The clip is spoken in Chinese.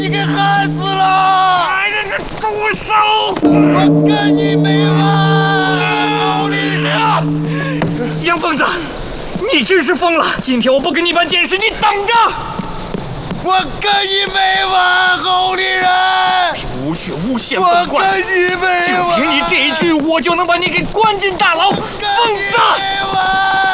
你给害死了！ 哎呀，这住手！ 我跟你没完！狗李人！ 杨疯子，你真是疯了！今天我不跟你办件事，你等着！ 我跟你没完，狗李人！ 无权诬陷我本官， 跟你没完！ 就凭你这一句，我就能把你给关进大牢，疯子！